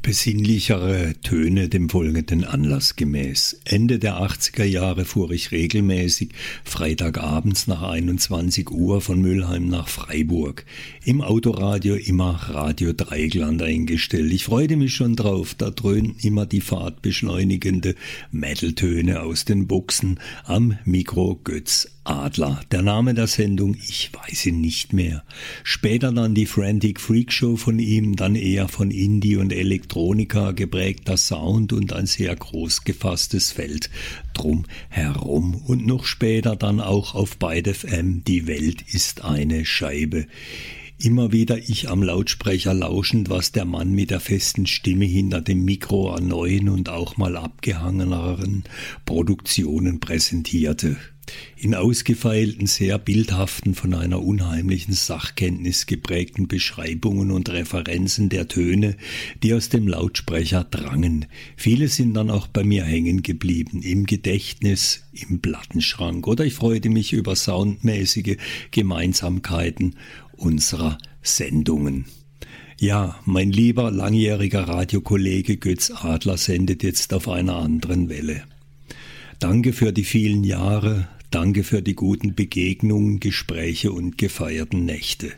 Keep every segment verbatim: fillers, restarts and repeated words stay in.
Besinnlichere Töne dem folgenden Anlass gemäß. Ende der achtziger Jahre fuhr ich regelmäßig freitagabends nach einundzwanzig Uhr von Mülheim nach Freiburg. Im Autoradio immer Radio Dreigland eingestellt. Ich freute mich schon drauf, da dröhnten immer die fahrtbeschleunigende Metal-Töne aus den Boxen. Am Mikro Götz Adler. Der Name der Sendung, ich weiß ihn nicht mehr. Später dann die Frantic Freak Show von ihm, dann eher von Indie und Elektronika geprägter Sound und ein sehr groß gefasstes Feld drum herum. Und noch später dann auch auf Byte F M, die Welt ist eine Scheibe. Immer wieder ich am Lautsprecher lauschend, was der Mann mit der festen Stimme hinter dem Mikro an neuen und auch mal abgehangeneren Produktionen präsentierte. In ausgefeilten, sehr bildhaften, von einer unheimlichen Sachkenntnis geprägten Beschreibungen und Referenzen der Töne, die aus dem Lautsprecher drangen. Viele sind dann auch bei mir hängen geblieben, im Gedächtnis, im Plattenschrank. Oder ich freute mich über soundmäßige Gemeinsamkeiten unserer Sendungen. Ja, mein lieber langjähriger Radiokollege Götz Adler sendet jetzt auf einer anderen Welle. Danke für die vielen Jahre, danke für die guten Begegnungen, Gespräche und gefeierten Nächte.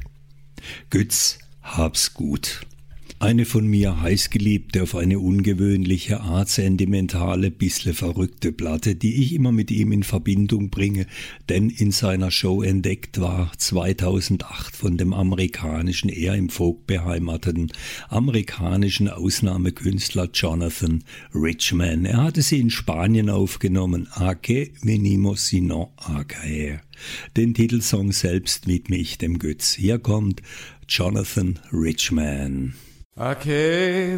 Götz, hab's gut. Eine von mir heißgeliebte, auf eine ungewöhnliche Art sentimentale, bissle verrückte Platte, die ich immer mit ihm in Verbindung bringe, denn in seiner Show entdeckt war zweitausendacht von dem amerikanischen, eher im Folk beheimateten, amerikanischen Ausnahmekünstler Jonathan Richman. Er hatte sie in Spanien aufgenommen, A que venimos sino a caer. Den Titelsong selbst widme ich dem Götz. Hier kommt Jonathan Richman. ¿A qué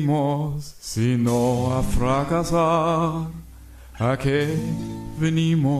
venimos sino a fracasar? ¿A qué venimos